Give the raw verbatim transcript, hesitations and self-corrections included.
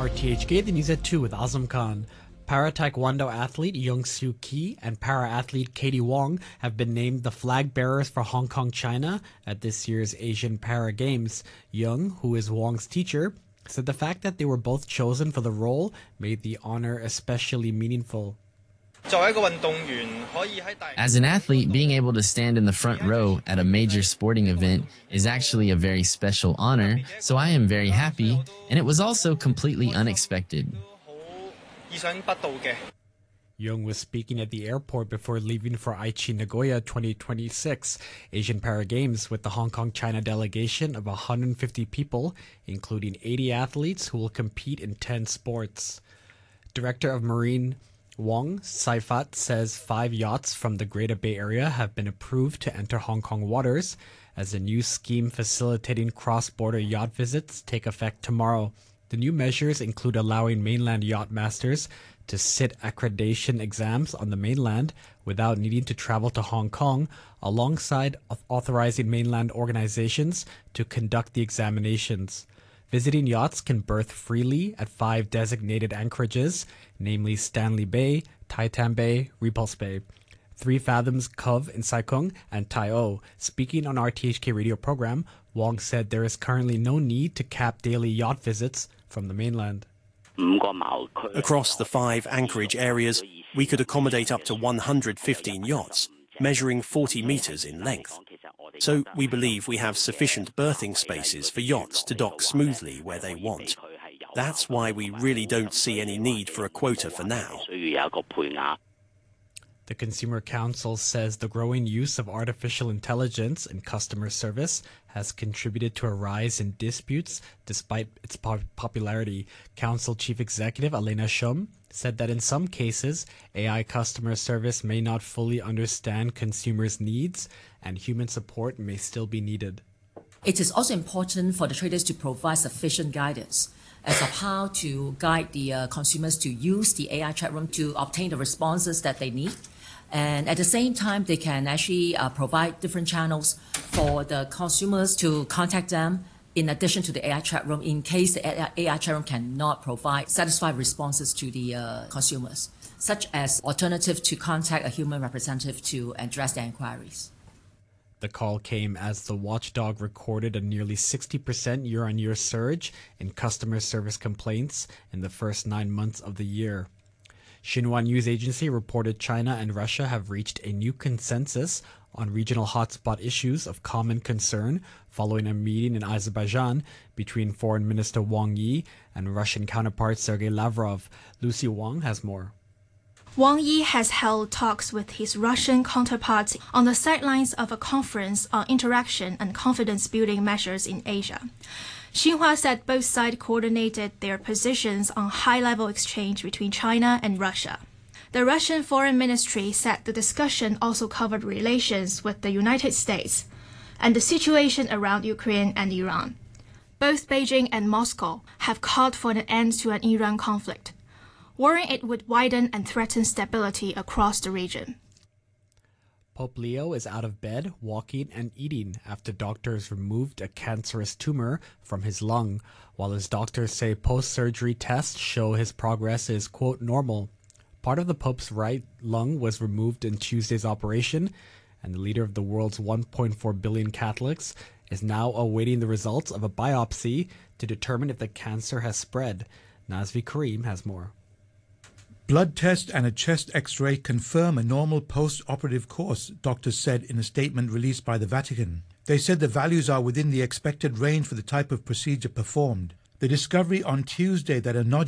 R T H K, the news at two with Azam Khan. Para-Taekwondo athlete Young Soo Ki and para-athlete Katie Wong have been named the flag bearers for Hong Kong, China at this year's Asian Para Games. Young, who is Wong's teacher, said the fact that they were both chosen for the role made the honor especially meaningful. As an athlete, being able to stand in the front row at a major sporting event is actually a very special honor, so I am very happy, and it was also completely unexpected. Young was speaking at the airport before leaving for Aichi Nagoya twenty twenty-six Asian Para Games with the Hong Kong China delegation of one hundred fifty people, including eighty athletes who will compete in ten sports. Director of Marine Wong Saifat says five yachts from the Greater Bay Area have been approved to enter Hong Kong waters as a new scheme facilitating cross-border yacht visits take effect tomorrow. The new measures include allowing mainland yacht masters to sit accreditation exams on the mainland without needing to travel to Hong Kong, alongside authorizing mainland organizations to conduct the examinations. Visiting yachts can berth freely at five designated anchorages, namely Stanley Bay, Tai Tam Bay, Repulse Bay, Three Fathoms Cove in Sai Kung, and Tai O. Speaking on R T H K radio program, Wong said there is currently no need to cap daily yacht visits from the mainland. Across the five anchorage areas, we could accommodate up to one hundred fifteen yachts, measuring forty meters in length. So we believe we have sufficient berthing spaces for yachts to dock smoothly where they want. That's why we really don't see any need for a quota for now. The Consumer Council says the growing use of artificial intelligence in customer service has contributed to a rise in disputes despite its pop- popularity. Council Chief Executive Elena Shum said that in some cases, A I customer service may not fully understand consumers' needs and human support may still be needed. It is also important for the traders to provide sufficient guidance as of how to guide the uh, consumers to use the A I chat room to obtain the responses that they need. And at the same time, they can actually uh, provide different channels for the consumers to contact them in addition to the A I chat room in case the A I chat room cannot provide satisfied responses to the uh, consumers, such as alternative to contact a human representative to address their inquiries. The call came as the watchdog recorded a nearly sixty percent year-on-year surge in customer service complaints in the first nine months of the year. Xinhua News Agency reported China and Russia have reached a new consensus on regional hotspot issues of common concern following a meeting in Azerbaijan between Foreign Minister Wang Yi and Russian counterpart Sergei Lavrov. Lucy Wang has more. Wang Yi has held talks with his Russian counterpart on the sidelines of a conference on interaction and confidence-building measures in Asia. Xinhua said both sides coordinated their positions on high-level exchange between China and Russia. The Russian Foreign Ministry said the discussion also covered relations with the United States and the situation around Ukraine and Iran. Both Beijing and Moscow have called for an end to an Iran conflict, worrying it would widen and threaten stability across the region. Pope Leo is out of bed, walking, and eating after doctors removed a cancerous tumor from his lung, while his doctors say post-surgery tests show his progress is, quote, normal. Part of the Pope's right lung was removed in Tuesday's operation, and the leader of the world's one point four billion Catholics is now awaiting the results of a biopsy to determine if the cancer has spread. Nazvi Karim has more. Blood test and a chest x-ray confirm a normal post-operative course, doctors said in a statement released by the Vatican. They said the values are within the expected range for the type of procedure performed. The discovery on Tuesday that a nodule